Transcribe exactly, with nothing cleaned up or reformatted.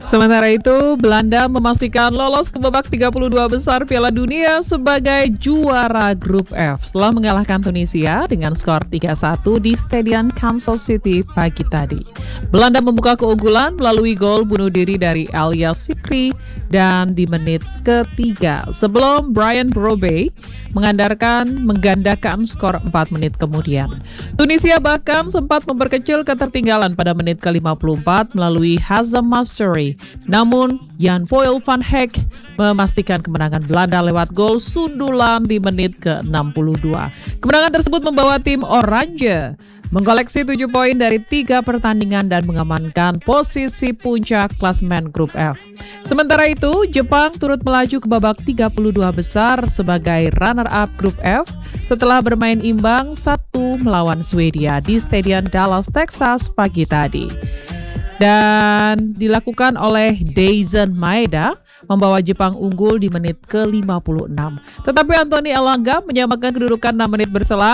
Sementara itu, Belanda memastikan lolos ke babak tiga puluh dua besar Piala Dunia sebagai juara grup F setelah mengalahkan Tunisia dengan skor tiga satu di Stadion Kansas City pagi tadi. Belanda membuka keunggulan melalui gol bunuh diri dari Elias Sikri dan di menit ketiga sebelum Brian Brobbey mengandalkan menggandakan skor empat menit kemudian. Tunisia bahkan sempat memperkecil ketertinggalan pada menit ke lima puluh empat melalui Hazem Masturi. Namun, Jan-Poel van Heck memastikan kemenangan Belanda lewat gol sundulan di menit ke enam puluh dua. Kemenangan tersebut membawa tim Oranje mengkoleksi tujuh poin dari tiga pertandingan dan mengamankan posisi puncak klasemen grup F. Sementara itu, Jepang turut melaju ke babak tiga puluh dua besar sebagai runner-up grup F setelah bermain imbang satu melawan Swedia di Stadion Dallas, Texas pagi tadi. Dan dilakukan oleh Daizen Maeda membawa Jepang unggul di menit ke lima puluh enam. Tetapi Anthony Elanga menyamakan kedudukan enam menit berselang